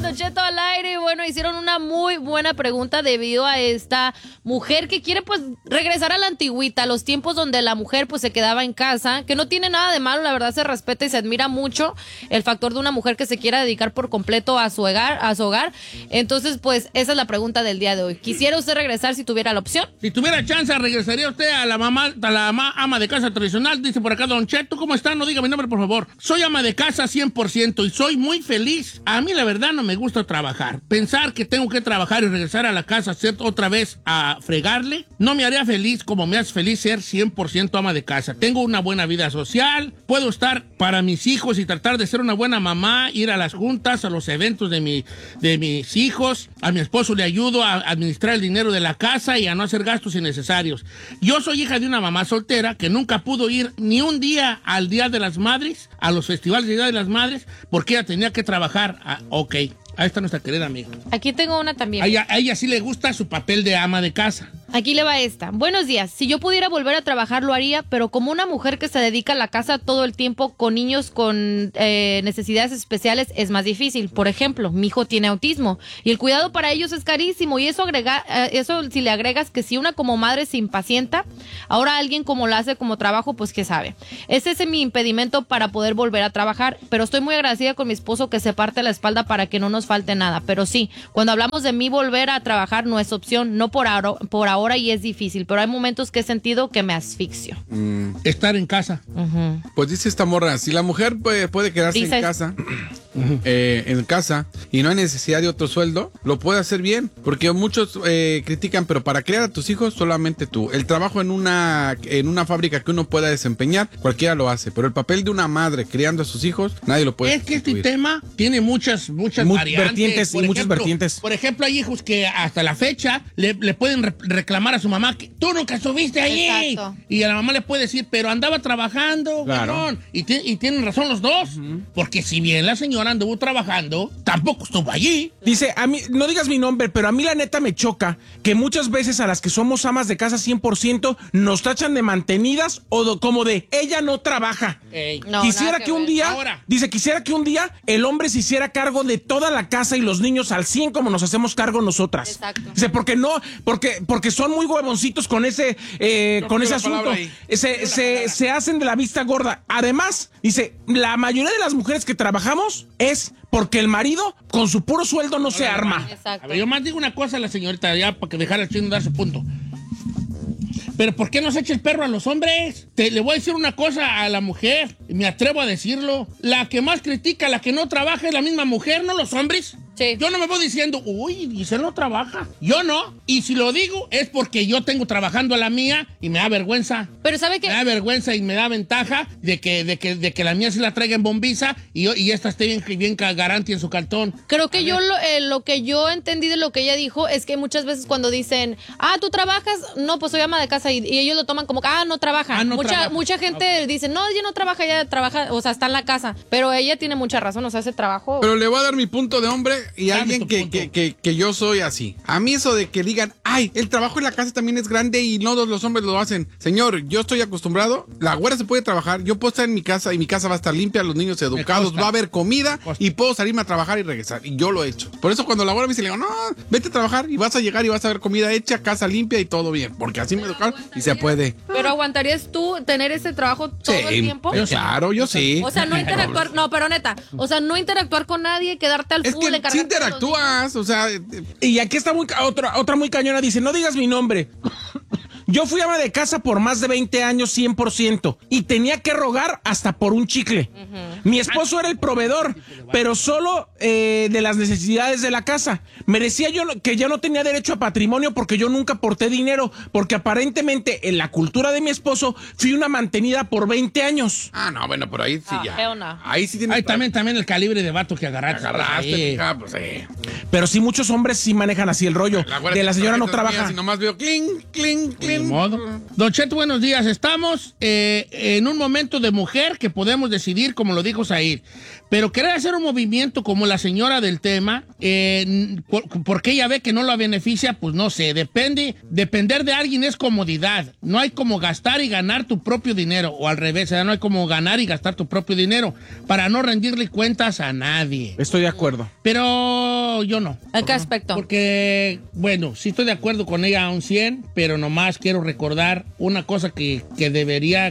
Don Cheto al aire. Bueno, hicieron una muy buena pregunta debido a esta mujer que quiere pues regresar a la antigüita, a los tiempos donde la mujer pues se quedaba en casa, que no tiene nada de malo, la verdad se respeta y se admira mucho el factor de una mujer que se quiera dedicar por completo a su hogar. Entonces, pues esa es la pregunta del día de hoy. ¿Quisiera usted regresar si tuviera la opción? Si tuviera chance, ¿regresaría usted a la ama de casa tradicional? Dice por acá Don Cheto, ¿cómo está? No diga mi nombre, por favor. Soy ama de casa 100% y soy muy feliz. A mí la verdad no me gusta trabajar. Pensar que tengo que trabajar y regresar a la casa, hacer otra vez a fregarle, no me haría feliz como me hace feliz ser 100% ama de casa. Tengo una buena vida social, puedo estar para mis hijos y tratar de ser una buena mamá, ir a las juntas, a los eventos de mis hijos. A mi esposo le ayudo a administrar el dinero de la casa y a no hacer gastos innecesarios. Yo soy hija de una mamá soltera que nunca pudo ir ni un día al Día de las Madres, a los festivales de Día de las Madres, porque ella tenía que trabajar. Ok, ahí está nuestra querida amiga. Aquí tengo una también. A ella sí le gusta su papel de ama de casa. Aquí le va esta. Buenos días. Si yo pudiera volver a trabajar, lo haría, pero como una mujer que se dedica a la casa todo el tiempo con niños con necesidades especiales es más difícil. Por ejemplo, mi hijo tiene autismo y el cuidado para ellos es carísimo. Y eso si le agregas que si una como madre se impacienta, ahora alguien como lo hace como trabajo, pues qué sabe. Ese es mi impedimento para poder volver a trabajar, pero estoy muy agradecida con mi esposo que se parte la espalda para que no nos falte nada. Pero sí, cuando hablamos de mí volver a trabajar no es opción, no por ahora y es difícil, pero hay momentos que he sentido que me asfixio. Estar en casa. Pues dice esta morra, si la mujer puede quedarse en casa y no hay necesidad de otro sueldo, lo puede hacer bien, porque muchos critican, pero para criar a tus hijos solamente tú. El trabajo en una fábrica que uno pueda desempeñar, cualquiera lo hace, pero el papel de una madre criando a sus hijos, nadie lo puede. Es que este tema tiene muchas variantes. Muchas vertientes. Por ejemplo, hay hijos que hasta la fecha le pueden reclamar a su mamá que tú nunca estuviste ahí. Exacto. Y a la mamá le puede decir, pero andaba trabajando, claro. cabrón. Y tienen razón los dos. Porque si bien la señora anduvo trabajando, tampoco estuvo allí. Dice, a mí, no digas mi nombre, pero a mí la neta me choca que muchas veces a las que somos amas de casa 100% nos tachan de mantenidas o como de ella no trabaja. No, quisiera que un día, Ahora. dice, quisiera que un día el hombre se hiciera cargo de toda la casa y los niños al 100 como nos hacemos cargo nosotras. Exacto. Dice, porque son muy huevoncitos con ese asunto. Se hacen de la vista gorda. Además, dice, la mayoría de las mujeres que trabajamos es porque el marido con su puro sueldo no se arma. Exacto. A ver, yo más digo una cosa a la señorita, ya para que dejara el chino dar su punto. Pero ¿por qué nos echa el perro a los hombres? Le voy a decir una cosa a la mujer, y me atrevo a decirlo. La que más critica, la que no trabaja es la misma mujer, no los hombres. Sí. Yo no me voy diciendo, uy, Giselle no trabaja. Yo no. Y si lo digo es porque yo tengo trabajando a la mía y me da vergüenza. Pero ¿sabe qué? Me da vergüenza y me da ventaja de que la mía sí la traiga en bombiza y esta esté bien garante en su cartón. Creo que lo que yo entendí de lo que ella dijo es que muchas veces cuando dicen, ¿tú trabajas? No, pues soy ama de casa y ellos lo toman como, no trabaja. Mucha gente dice, no, ella no trabaja, ella trabaja, o sea, está en la casa. Pero ella tiene mucha razón, o sea, ese trabajo. Pero le voy a dar mi punto de hombre y Dame alguien tu punto. que yo soy así. A mí eso de que digan, el trabajo en la casa también es grande y no todos los hombres lo hacen. Señor, yo estoy acostumbrado, la güera se puede trabajar, yo puedo estar en mi casa y mi casa va a estar limpia, los niños educados, va a haber comida y puedo salirme a trabajar y regresar. Y yo lo he hecho. Por eso cuando la güera me dice, le digo, no, vete a trabajar y vas a llegar y vas a ver comida hecha, casa limpia y todo bien. Porque así me educaron y se puede. ¿Pero aguantarías tú tener ese trabajo todo el tiempo? Claro, yo sí. O sea, no interactuar, no, pero neta, o sea, no interactuar con nadie, quedarte al Es full, que si interactúas, o sea. Y aquí está otra muy cañona, dice, no digas mi nombre. Yo fui ama de casa por más de 20 años 100% y tenía que rogar hasta por un chicle. Mi esposo era el proveedor, pero solo de las necesidades de la casa. Me decía yo que yo no tenía derecho a patrimonio porque yo nunca aporté dinero, porque aparentemente en la cultura de mi esposo fui una mantenida por 20 años. No, bueno, por ahí sí ya. No. Ahí sí tiene. Ahí también el calibre de vato que agarraste. Pues sí. Pero sí, muchos hombres sí manejan así el rollo. De la señora no trabaja. Si nomás veo cling, cling, cling. Ni modo. Don Cheto, buenos días. Estamos en un momento de mujer que podemos decidir, como lo dijo Said. Pero querer hacer un movimiento como la señora del tema, porque ella ve que no la beneficia, pues no sé, depender de alguien es comodidad. No hay como gastar y ganar tu propio dinero, o al revés, no hay como ganar y gastar tu propio dinero para no rendirle cuentas a nadie. Estoy de acuerdo. Pero yo no. ¿En qué aspecto? Porque, bueno, sí estoy de acuerdo con ella a un 100, pero nomás quiero recordar una cosa que debería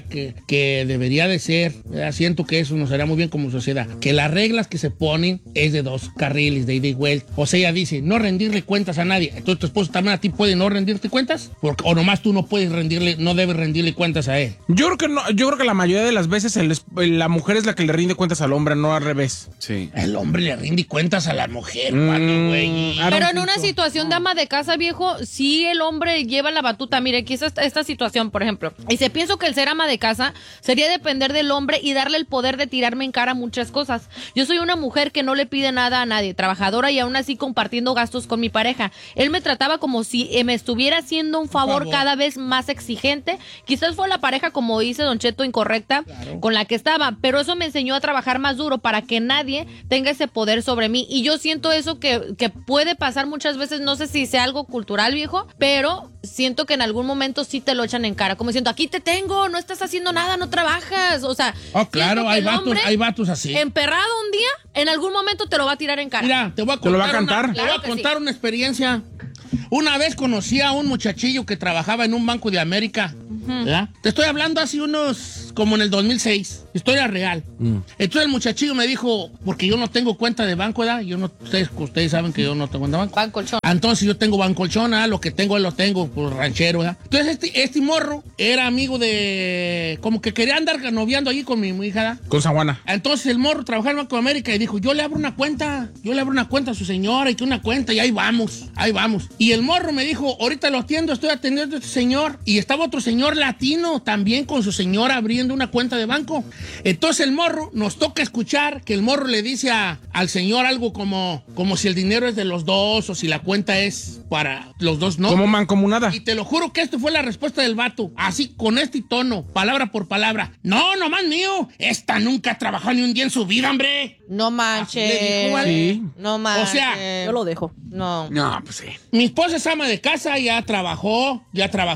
de ser, ¿verdad? Siento que eso nos hará muy bien como sociedad, que las reglas que se ponen es de 2 carriles, de ida y vuelta. O sea, ella dice, no rendirle cuentas a nadie. Entonces tu esposo también a ti puede no rendirte cuentas, o nomás tú no debes rendirle cuentas a él. Yo creo que no, yo creo que la mayoría de las veces la mujer es la que le rinde cuentas al hombre, no al revés. Sí. El hombre le rinde cuentas a la mujer, güey. Pero en una situación de ama de casa, viejo, sí el hombre lleva la batuta. Mire, aquí está esta situación, por ejemplo. Y se pienso que el ser ama de casa sería depender del hombre y darle el poder de tirarme en cara muchas cosas. Yo soy una mujer que no le pide nada a nadie, trabajadora y aún así compartiendo gastos con mi pareja. Él me trataba como si me estuviera haciendo un favor cada vez más exigente. Quizás fue la pareja, como dice Don Cheto, incorrecta, claro, con la que estaba, pero eso me enseñó a trabajar más duro para que nadie tenga ese poder sobre mí. Y yo siento eso que puede pasar muchas veces, no sé si sea algo cultural, viejo, pero siento que en algún momento sí te lo echan en cara, como diciendo, aquí te tengo, no estás haciendo nada, no trabajas, o sea... Oh, claro, hay vatos así. Emperrado un día, en algún momento te lo va a tirar en cara. Mira, te voy a contar una experiencia. Una vez conocí a un muchachillo que trabajaba en un Banco de América, ¿verdad? Te estoy hablando hace como en el 2006, historia real. Entonces el muchachillo me dijo, porque yo no tengo cuenta de banco, ¿verdad? Ustedes saben que yo no tengo cuenta de banco. Bancolchón. Entonces yo tengo bancolchón, ¿verdad? Lo que tengo, lo tengo, por ranchero, ¿verdad? Entonces este morro era amigo de... como que quería andar noviando allí con mi hija, ¿verdad? Con Saguana. Entonces el morro trabajaba en el Banco de América y dijo, yo le abro una cuenta a su señora, y que una cuenta, y ahí vamos. Y el morro me dijo, ahorita lo atiendo, estoy atendiendo a este señor. Y estaba otro señor latino también con su señora abriendo una cuenta de banco. Entonces el morro, nos toca escuchar que el morro le dice al señor algo como si el dinero es de los dos o si la cuenta es para los dos, ¿no? Como mancomunada. Y te lo juro que esto fue la respuesta del vato, así con este tono, palabra por palabra. No, nomás mío, esta nunca ha trabajado ni un día en su vida, hombre. No manches. Dijo, ¿vale? Sí. No manches. O sea, yo lo dejo. No, pues sí. Mi esposa es ama de casa, ya trabajó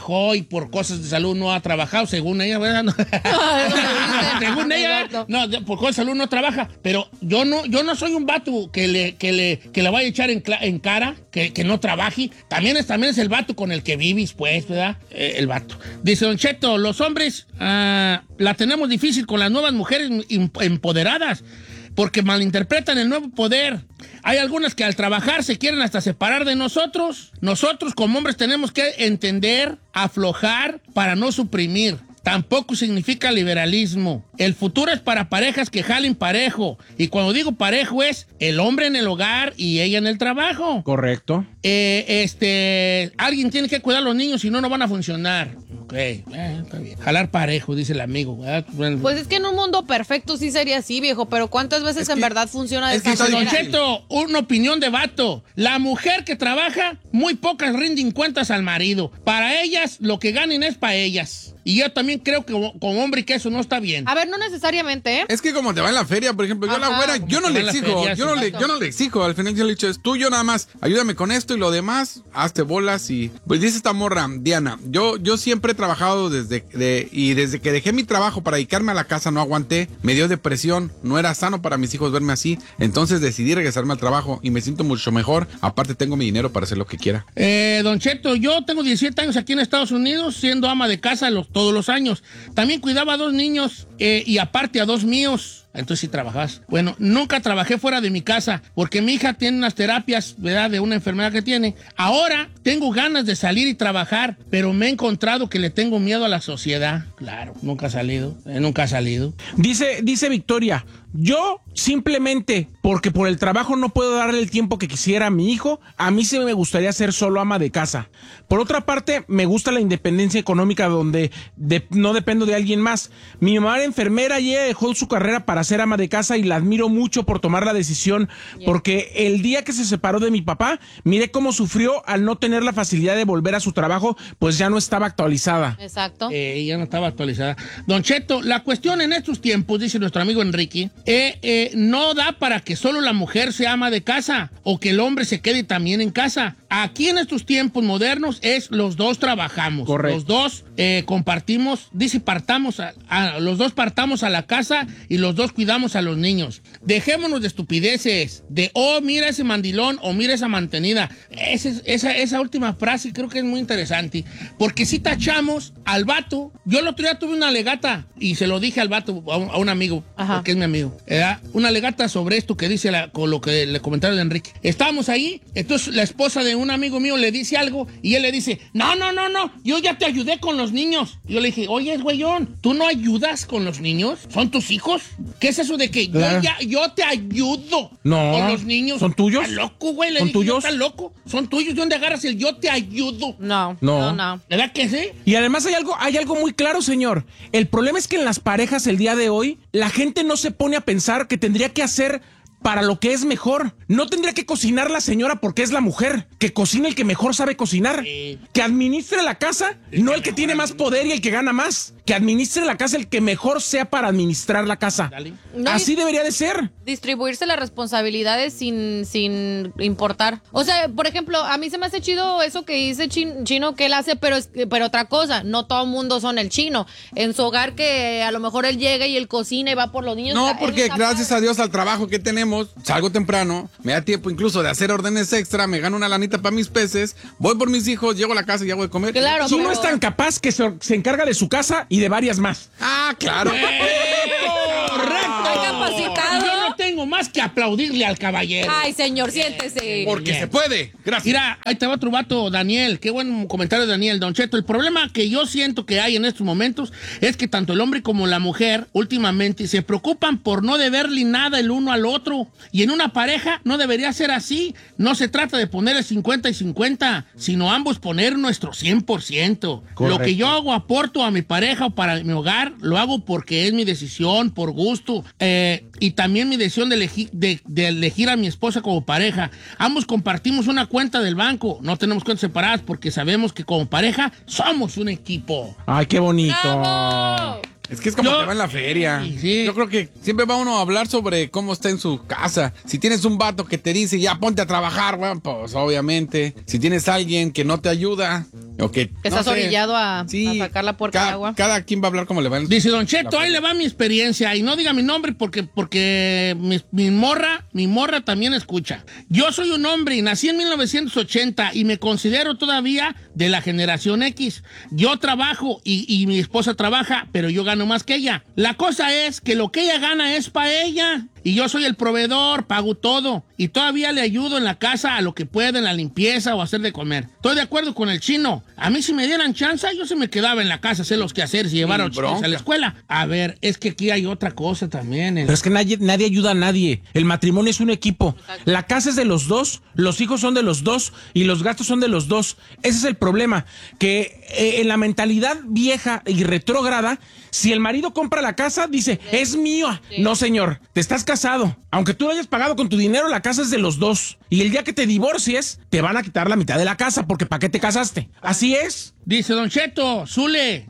y por cosas de salud no ha trabajado, según ella, ¿verdad? No. Según ella, no, por cosas de salud no trabaja, pero yo no soy un vato que le vaya a echar en cara que no trabaje. También es el vato con el que vives, pues, ¿verdad? El vato. Dice Don Cheto, los hombres la tenemos difícil con las nuevas mujeres empoderadas, porque malinterpretan el nuevo poder. Hay algunas que al trabajar se quieren hasta separar de nosotros. Nosotros como hombres tenemos que entender, aflojar para no suprimir. Tampoco significa liberalismo. El futuro es para parejas que jalen parejo. Y cuando digo parejo es el hombre en el hogar y ella en el trabajo. Correcto. Alguien tiene que cuidar a los niños, si no, no van a funcionar. Ok, está bien. Jalar parejo, dice el amigo. Bueno. Pues es que en un mundo perfecto sí sería así, viejo, pero ¿cuántas veces en verdad funciona de esa manera? Don Cheto, una opinión de vato. La mujer que trabaja, muy pocas rinden cuentas al marido. Para ellas, lo que ganen es para ellas. Y yo también creo que como hombre que eso no está bien. A ver, no necesariamente, ¿eh? Es que como te va en la feria, por ejemplo, yo la güera, yo no le exijo, al final yo le he dicho, es tuyo nada más, ayúdame con esto y lo demás, hazte bolas. Y pues dice esta morra, Diana, yo siempre he trabajado desde que dejé mi trabajo para dedicarme a la casa, no aguanté, me dio depresión, no era sano para mis hijos verme así, entonces decidí regresarme al trabajo y me siento mucho mejor, aparte tengo mi dinero para hacer lo que quiera. Don Cheto, yo tengo 17 años aquí en Estados Unidos, siendo ama de casa todos los años. También cuidaba a 2 niños y aparte a 2 míos. Entonces sí trabajabas. Bueno, nunca trabajé fuera de mi casa porque mi hija tiene unas terapias, ¿verdad?, de una enfermedad que tiene. Ahora tengo ganas de salir y trabajar, pero me he encontrado que le tengo miedo a la sociedad. Claro, nunca ha salido. Dice Victoria, yo simplemente porque por el trabajo no puedo darle el tiempo que quisiera a mi hijo, a mí sí me gustaría ser solo ama de casa. Por otra parte, me gusta la independencia económica donde no dependo de alguien más. Mi mamá era enfermera y ella dejó su carrera para para ser ama de casa y la admiro mucho por tomar la decisión, porque el día que se separó de mi papá, miré cómo sufrió al no tener la facilidad de volver a su trabajo, pues ya no estaba actualizada. Exacto. Ya no estaba actualizada. Don Cheto, la cuestión en estos tiempos, dice nuestro amigo Enrique, no da para que solo la mujer sea ama de casa o que el hombre se quede también en casa. Aquí en estos tiempos modernos los dos trabajamos. Correcto. Los dos compartimos, dice los dos partamos a la casa y los dos cuidamos a los niños. Dejémonos de estupideces, de mira ese mandilón o mira esa mantenida. Esa última frase creo que es muy interesante, porque si tachamos al vato. Yo el otro día tuve una alegata y se lo dije al vato, a un amigo, porque es mi amigo, una alegata sobre esto que dice con lo que le comentaron de Enrique. Estábamos ahí, entonces la esposa de un amigo mío le dice algo y él le dice, no, yo ya te ayudé con los niños. Y yo le dije, oye, güeyón, ¿tú no ayudas con los niños? ¿Son tus hijos? ¿Qué es eso de que yo te ayudo con los niños? ¿Son tuyos? ¿Estás loco, güey? Le ¿Son dije, tuyos? ¿estás loco? ¿Son tuyos? ¿De dónde agarras el yo te ayudo? No. ¿Verdad que sí? Y además hay algo muy claro, señor. El problema es que en las parejas el día de hoy, la gente no se pone a pensar que tendría que hacer para lo que es mejor. No tendría que cocinar la señora porque es la mujer. Que cocine el que mejor sabe cocinar. Que administre la casa, no el que tiene más poder y el que gana más. Que administre la casa el que mejor sea para administrar la casa. No, así debería de ser. Distribuirse las responsabilidades sin importar. O sea, por ejemplo, a mí se me hace chido eso que dice Chino que él hace, pero otra cosa, no todo el mundo son el Chino. En su hogar que a lo mejor él llega y él cocina y va por los niños. No, porque gracias a Dios al trabajo que tenemos, salgo temprano, me da tiempo incluso de hacer órdenes extra, me gano una lanita para mis peces, voy por mis hijos, llego a la casa y hago de comer. Claro, Chino es tan capaz que se encarga de su casa y de varias más. Ah, claro. ¡Correcto! Está capacitado. Yo no tengo más que aplaudirle al caballero. Ay, señor, siéntese. Porque se puede. Gracias. Mira, ahí te va otro vato, Daniel. Qué buen comentario, Daniel. Don Cheto, el problema que yo siento que hay en estos momentos es que tanto el hombre como la mujer últimamente se preocupan por no deberle nada el uno al otro. Y en una pareja no debería ser así. No se trata de poner el 50 y 50, sino ambos poner nuestro 100%. Lo que yo aporto a mi pareja o para mi hogar, lo hago porque es mi decisión, por gusto. Y también mi decisión de elegir a mi esposa como pareja. Ambos compartimos una cuenta del banco. No tenemos cuentas separadas porque sabemos que como pareja somos un equipo. Ay, qué bonito. ¡Bravo! Es que es como te va en la feria. Sí. Yo creo que siempre va uno a hablar sobre cómo está en su casa. Si tienes un vato que te dice, ya ponte a trabajar, bueno, pues obviamente. Si tienes alguien que no te ayuda o que Estás orillado a sacar la puerca de agua. Cada quien va a hablar como le va. Dice Don Cheto, ahí le va mi experiencia. Y no diga mi nombre porque mi morra también escucha. Yo soy un hombre y nací en 1980 y me considero todavía de la generación X. Yo trabajo y mi esposa trabaja, pero yo gano más que ella. La cosa es que lo que ella gana es para ella. Y yo soy el proveedor, pago todo. Y todavía le ayudo en la casa a lo que pueda, en la limpieza o hacer de comer. Estoy de acuerdo con el Chino. A mí si me dieran chance, yo se me quedaba en la casa a hacer los quehaceres y llevar a los chicos a la escuela. A ver, es que aquí hay otra cosa también. Pero es que nadie ayuda a nadie. El matrimonio es un equipo. Exacto. La casa es de los dos, los hijos son de los dos y los gastos son de los dos. Ese es el problema. Que en la mentalidad vieja y retrógrada, si el marido compra la casa, dice, es mío. Sí. No, señor, te estás casado. Aunque tú lo hayas pagado con tu dinero, la casa es de los dos. Y el día que te divorcies, te van a quitar la mitad de la casa, porque ¿para qué te casaste? Así es. Dice Don Cheto, Zule,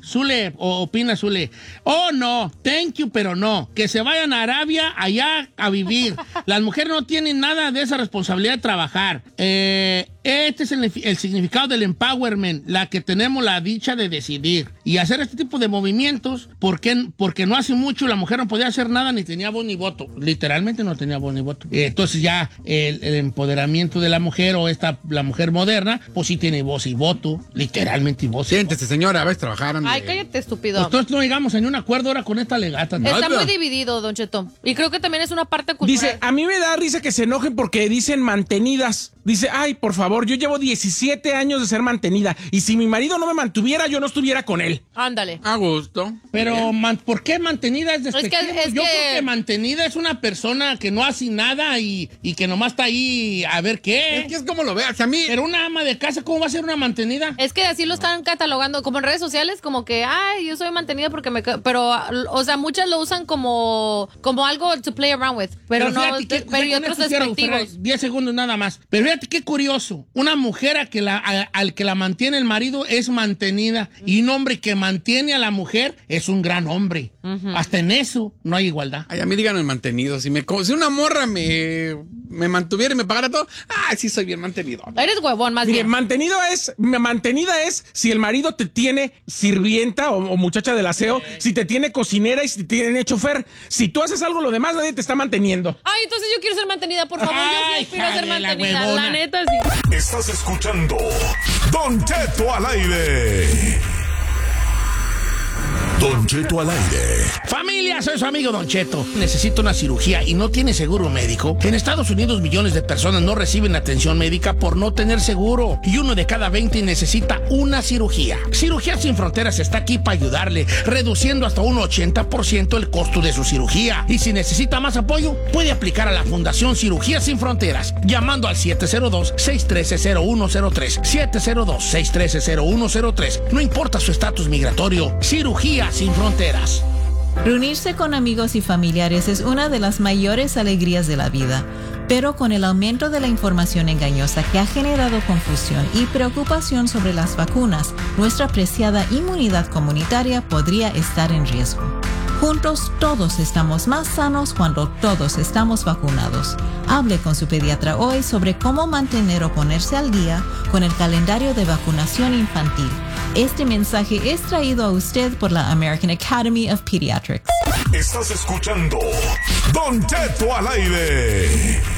opina Zule. Oh, no, thank you, pero no. Que se vayan a Arabia allá a vivir. Las mujeres no tienen nada de esa responsabilidad de trabajar. Este es el significado del empowerment, la que tenemos la dicha de decidir. Y hacer este tipo de movimientos, porque no hace mucho la mujer no podía hacer nada, ni tenía voz ni voto. Literalmente no tenía voz ni voto. Entonces ya el empoderamiento de la mujer o la mujer moderna, pues sí tiene voz y voto, literalmente. Siéntese, señora, a ver, trabajar. Ay, cállate, estúpido. Entonces no llegamos a ningún acuerdo ahora con esta legata. Está muy dividido, Don Cheto. Y creo que también es una parte cultural. Dice, a mí me da risa que se enojen porque dicen mantenidas. Dice, ay, por favor, yo llevo 17 años de ser mantenida. Y si mi marido no me mantuviera, yo no estuviera con él. Ándale. A gusto. Pero, ¿por qué mantenida es despectivo? Yo creo que mantenida es una persona que no hace nada y que nomás está ahí a ver qué. Es que es como lo veas, a mí. Pero una ama de casa, ¿cómo va a ser una mantenida? Es que así lo están están catalogando, como en redes sociales, como que, ay, yo soy mantenida porque pero, o sea, muchas lo usan como algo to play around with, pero no, pero y otros despectivos. 10 segundos nada más. Pero fíjate qué curioso, una mujer al que la mantiene el marido es mantenida, y un hombre que mantiene a la mujer es un gran hombre. Hasta en eso no hay igualdad. Ay, a mí díganme mantenido. Si una morra me mantuviera y me pagara todo, sí soy bien mantenido. Eres huevón, más bien. Mantenida es si el marido te tiene sirvienta o muchacha del aseo, si te tiene cocinera y si te tiene chofer. Si tú haces algo, lo demás nadie te está manteniendo. Ay, entonces yo quiero ser mantenida, por favor. Yo sí aspiro a ser mantenida. huevona. La neta, sí. Estás escuchando Don Cheto al aire. Don Cheto al aire. Familia, soy su amigo Don Cheto. Necesito una cirugía y no tiene seguro médico. En Estados Unidos millones de personas no reciben atención médica por no tener seguro. Y 1 de cada 20 necesita una cirugía. Cirugías Sin Fronteras está aquí para ayudarle, reduciendo hasta un 80% el costo de su cirugía. Y si necesita más apoyo, puede aplicar a la Fundación Cirugías Sin Fronteras, llamando al 702-613-0103. 702-613-0103. No importa su estatus migratorio. Cirugía Sin Fronteras. Reunirse con amigos y familiares es una de las mayores alegrías de la vida, pero con el aumento de la información engañosa que ha generado confusión y preocupación sobre las vacunas, nuestra preciada inmunidad comunitaria podría estar en riesgo. Juntos todos estamos más sanos cuando todos estamos vacunados. Hable con su pediatra hoy sobre cómo mantener o ponerse al día con el calendario de vacunación infantil. Este mensaje es traído a usted por la American Academy of Pediatrics. Estás escuchando Don Cheto al aire.